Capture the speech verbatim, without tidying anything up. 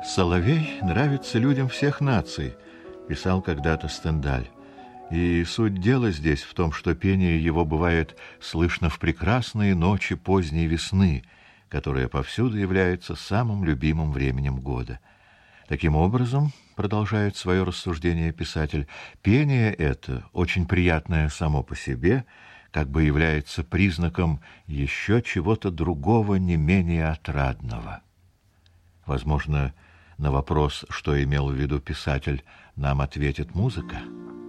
«Соловей нравится людям всех наций», — писал когда-то Стендаль. И суть дела здесь в том, что пение его бывает слышно в прекрасные ночи поздней весны, которая повсюду является самым любимым временем года. Таким образом, продолжает свое рассуждение писатель, пение это, очень приятное само по себе, как бы является признаком еще чего-то другого, не менее отрадного. Возможно, на вопрос, что имел в виду писатель, нам ответит музыка.